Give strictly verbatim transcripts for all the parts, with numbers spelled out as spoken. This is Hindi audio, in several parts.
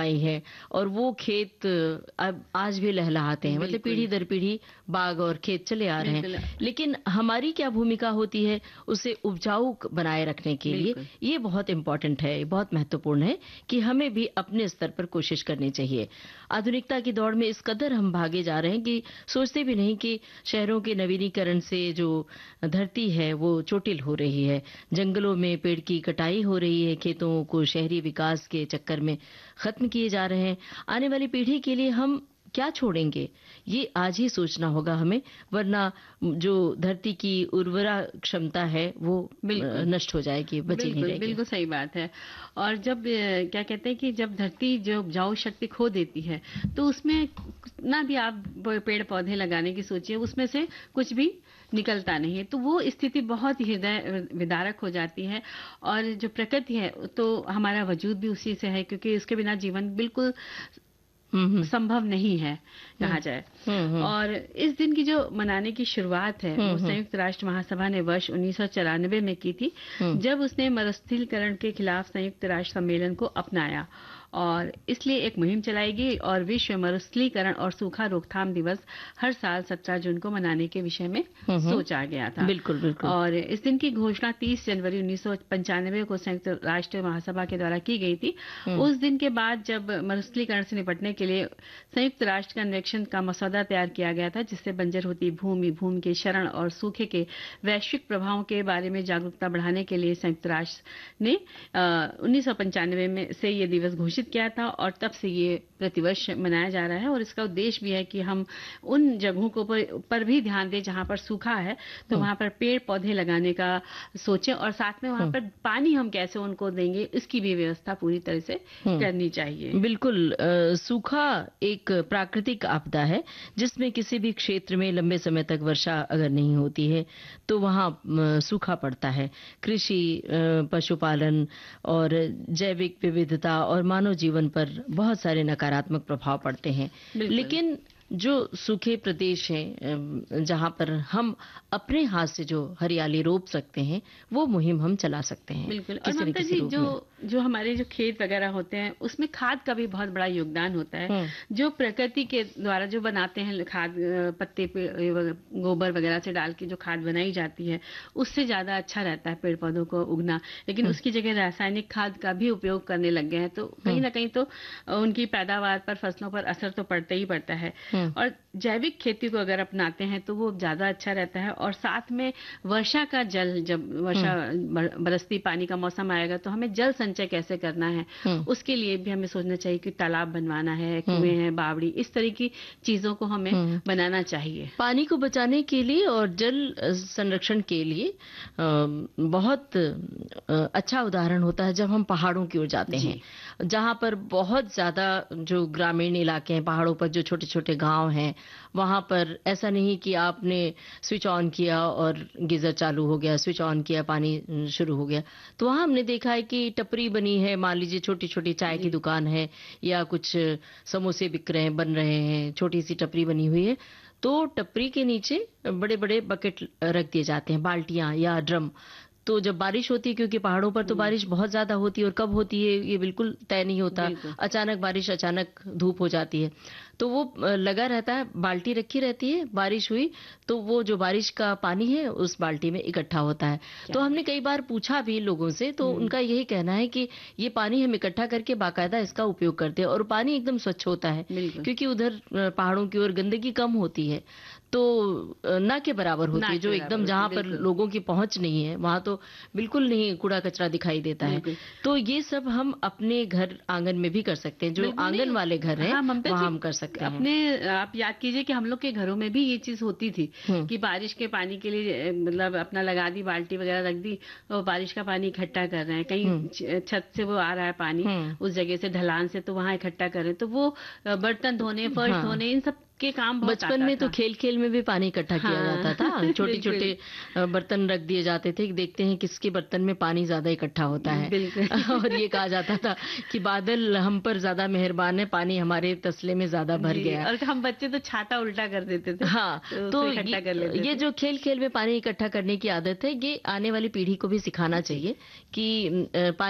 कमाई है और वो खेत अब आज भी लहलहाते हैं, मतलब पीढ़ी दर पीढ़ी बाग और खेत चले आ रहे हैं। लेकिन हमारी क्या भूमिका होती है उसे उपजाऊ बनाए रखने के लिए, ये बहुत इंपॉर्टेंट है, बहुत महत्वपूर्ण है कि हमें भी अपने स्तर पर कोशिश करनी चाहिए। आधुनिकता की दौड़ में इस कदर हम भागे जा रहे हैं कि सोचते भी नहीं कि शहरों के नवीनीकरण से जो धरती है वो चोटिल हो रही है, जंगलों में पेड़ की कटाई हो रही है, खेतों को शहरी विकास के चक्कर में खत्म किए जा रहे हैं। आने वाली पीढ़ी के लिए हम क्या छोड़ेंगे, ये आज ही सोचना होगा हमें, वरना जो धरती की उर्वरा क्षमता है वो नष्ट हो जाएगी, बची नहीं रहेगी। बिल्कुल सही बात है। और जब क्या कहते हैं कि जब धरती जो उपजाऊ शक्ति खो देती है तो उसमें ना भी आप पेड़ पौधे लगाने की सोचिए, उसमें से कुछ भी निकलता नहीं है, तो वो स्थिति बहुत हृदय विदारक हो जाती है। और जो प्रकृति है तो हमारा वजूद भी उसी से है, क्योंकि इसके बिना जीवन बिल्कुल संभव नहीं है कहा जाए। और इस दिन की जो मनाने की शुरुआत है वो संयुक्त राष्ट्र महासभा ने वर्ष उन्नीस सौ चौरानवे में की थी, जब उसने मरुस्थलीकरण के खिलाफ संयुक्त राष्ट्र सम्मेलन को अपनाया और इसलिए एक मुहिम चलाई गई और विश्व मरुस्थलीकरण और सूखा रोकथाम दिवस हर साल सत्रह जून को मनाने के विषय में सोचा गया था। बिल्कुल बिल्कुल। और इस दिन की घोषणा तीस जनवरी उन्नीस सौ पंचानवे को संयुक्त राष्ट्र महासभा के द्वारा की गई थी। उस दिन के बाद जब मरुस्थलीकरण से निपटने के लिए संयुक्त राष्ट्र कन्वेंशन का मसौदा तैयार किया गया था, जिससे बंजर होती भूमि, भूमि के क्षरण और सूखे के वैश्विक प्रभावों के बारे में जागरूकता बढ़ाने के लिए संयुक्त राष्ट्र ने उन्नीस सौ पंचानवे में से ये दिवस घोषित किया था और तब से ये प्रतिवर्ष मनाया जा रहा है। और इसका उद्देश्य भी है कि हम उन जगहों को पर, पर भी ध्यान दें जहां पर सूखा है, तो वहां पर पेड़ पौधे लगाने का सोचें और साथ में वहां पर पानी हम कैसे उनको देंगे इसकी भी व्यवस्था पूरी तरह से करनी चाहिए। बिल्कुल। आ, सूखा एक प्राकृतिक आपदा है जिसमें किसी भी क्षेत्र में लंबे समय तक वर्षा अगर नहीं होती है तो वहां सूखा पड़ता है। कृषि, पशुपालन और जैविक विविधता और मानव जीवन पर बहुत सारे नकारात्मक प्रभाव पड़ते हैं। लेकिन जो सूखे प्रदेश हैं जहां पर हम अपने हाथ से जो हरियाली रोप सकते हैं वो मुहिम हम चला सकते हैं। बिल्कुल। और ममता जी, जो जो हमारे जो खेत वगैरह होते हैं उसमें खाद का भी बहुत बड़ा योगदान होता है, जो प्रकृति के द्वारा जो बनाते हैं खाद, पत्ते पे गोबर वगैरह से डाल के जो खाद बनाई जाती है उससे ज्यादा अच्छा रहता है पेड़ पौधों को उगना। लेकिन उसकी जगह रासायनिक खाद का भी उपयोग करने लग गए हैं, तो कहीं ना कहीं तो उनकी पैदावार पर, फसलों पर असर तो पड़ता ही पड़ता है। और जैविक खेती को अगर अपनाते हैं तो वो ज्यादा अच्छा रहता है। और साथ में वर्षा का जल, जब वर्षा बरसती पानी का मौसम आएगा तो हमें जल संचय कैसे करना है उसके लिए भी हमें सोचना चाहिए कि तालाब बनवाना है, कुएं हैं, बावड़ी, इस तरह की चीजों को हमें बनाना चाहिए। पानी को बचाने के लिए और जल संरक्षण के लिए बहुत अच्छा उदाहरण होता है जब हम पहाड़ों की ओर जाते हैं, जहां पर बहुत ज्यादा जो ग्रामीण इलाके हैं, पहाड़ों पर जो छोटे छोटे गांव हैं, वहां पर ऐसा नहीं कि आपने स्विच ऑन किया और गीजर चालू हो गया, स्विच ऑन किया पानी शुरू हो गया। तो वहां हमने देखा है कि टपरी बनी है, मान लीजिए छोटी छोटी चाय की दुकान है या कुछ समोसे बिक रहे हैं, बन रहे हैं, छोटी सी टपरी बनी हुई है, तो टपरी के नीचे बड़े बड़े बकेट रख दिए जाते हैं, बाल्टियां या ड्रम। तो जब बारिश होती है, क्योंकि पहाड़ों पर तो बारिश बहुत ज्यादा होती है और कब होती है ये बिल्कुल तय नहीं होता, अचानक बारिश, अचानक धूप हो जाती है, तो वो लगा रहता है, बाल्टी रखी रहती है, बारिश हुई तो वो जो बारिश का पानी है उस बाल्टी में इकट्ठा होता है। तो हमने कई बार पूछा भी लोगों से, तो उनका यही कहना है कि ये पानी हम इकट्ठा करके बाकायदा इसका उपयोग करते हैं और पानी एकदम स्वच्छ होता है, क्योंकि उधर पहाड़ों की ओर गंदगी कम होती है, तो ना के बराबर होती है, जो एकदम जहां पर लोगों की पहुंच नहीं है वहां तो बिल्कुल नहीं कूड़ा कचरा दिखाई देता है। तो ये सब हम अपने घर आंगन में भी कर सकते हैं, जो आंगन वाले घर हैं वहां हम कर सकते हैं। अपने आप याद कीजिए कि हम लोग के घरों में भी ये चीज होती थी कि बारिश के पानी के लिए मतलब अपना लगा दी, बाल्टी वगैरह रख दी और बारिश का पानी इकट्ठा कर रहे हैं, कहीं छत से वो आ रहा है पानी उस जगह से, ढलान से, तो वहां इकट्ठा कर रहे हैं, तो वो बर्तन धोने, फर्श धोने, इन सब के काम बहुत बचपन में तो खेल खेल में भी पानी इकट्ठा किया हाँ, जाता था, छोटे छोटे बर्तन रख दिए जाते थे, देखते हैं किसके बर्तन में पानी ज्यादा इकट्ठा होता है और ये कहा जाता था कि बादल हम पर ज्यादा मेहरबान है, पानी हमारे तसले में ज्यादा भर गया। और हम बच्चे तो छाता उल्टा कर देते थे। हाँ, तो, तो इकट्ठा कर लेते थे। ये जो खेल खेल में पानी इकट्ठा करने की आदत है, ये आने वाली पीढ़ी को भी सिखाना चाहिए कि पानी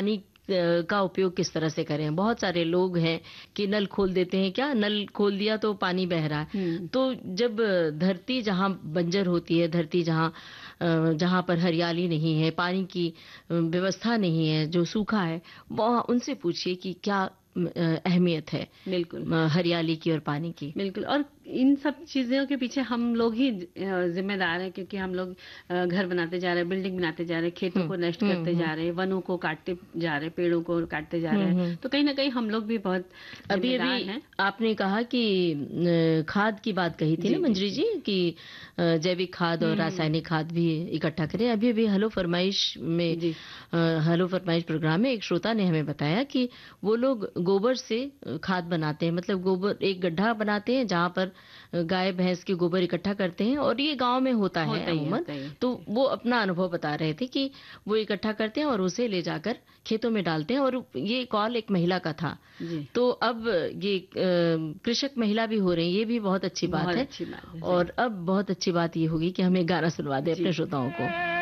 का उपयोग किस तरह से करें। बहुत सारे लोग हैं कि नल खोल देते हैं, क्या नल खोल दिया तो पानी बह रहा है। तो जब धरती जहाँ बंजर होती है, धरती जहाँ जहाँ पर हरियाली नहीं है, पानी की व्यवस्था नहीं है, जो सूखा है, वहाँ उनसे पूछिए कि क्या अहमियत है बिल्कुल हरियाली की और पानी की। बिल्कुल। और इन सब चीजों के पीछे हम लोग ही जिम्मेदार हैं, क्योंकि हम लोग घर बनाते जा रहे हैं, बिल्डिंग बनाते जा रहे हैं, खेतों को नष्ट करते जा रहे हैं, वनों को काटते जा रहे हैं, पेड़ों को काटते जा रहे हैं। तो कहीं ना कहीं हम लोग भी बहुत अभी अभी हैं। आपने कहा कि खाद की बात कही थी ना मंजरी जी, कि जैविक खाद और रासायनिक खाद भी इकट्ठा करें। अभी अभी हेलो फरमाइश में, हेलो फरमाइश प्रोग्राम में एक श्रोता ने हमें बताया कि वो लोग गोबर से खाद बनाते हैं। मतलब गोबर, एक गड्ढा बनाते हैं जहाँ पर गाय भैंस के गोबर इकट्ठा करते हैं, और ये गांव में होता है अमूमन। तो वो अपना अनुभव बता रहे थे कि वो इकट्ठा करते हैं और उसे ले जाकर खेतों में डालते हैं। और ये कॉल एक महिला का था। तो अब ये कृषक महिला भी हो रही है, ये भी बहुत अच्छी बात है। और अब बहुत अच्छी बात ये होगी कि हमें गाना सुनवा दे अपने श्रोताओं को।